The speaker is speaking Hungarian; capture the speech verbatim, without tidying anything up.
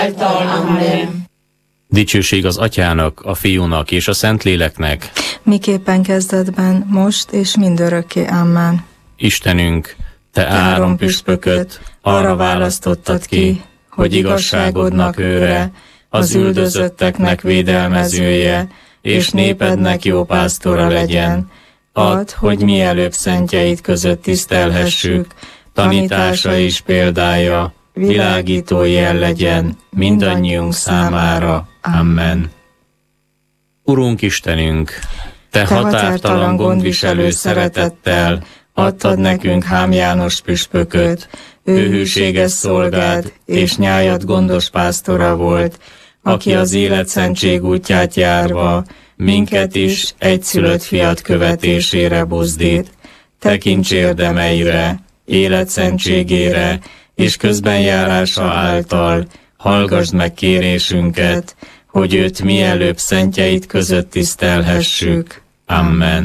Amen. Dicsőség az Atyának, a Fiúnak és a Szentléleknek, miképpen kezdetben, most és mindörökké. Amen. Istenünk, Te Áron püspököt arra választottad ki, hogy igazságodnak őre, az üldözötteknek védelmezője, és népednek jó pásztora legyen. Add, hogy mielőbb szentjeid között tisztelhessük, tanítása és példája világító jel legyen mindannyiunk számára. Amen. Urunk Istenünk, Te határtalan gondviselő szeretettel adtad nekünk Hám János püspököt, ő hűséges szolgád és nyájad gondos pásztora volt, aki az életszentség útját járva minket is egyszülött fiat követésére buzdít. Tekints érdemeire, életszentségére és közbenjárása által hallgasd meg kérésünket, hogy őt mielőbb szentjeid között tisztelhessük. Amen.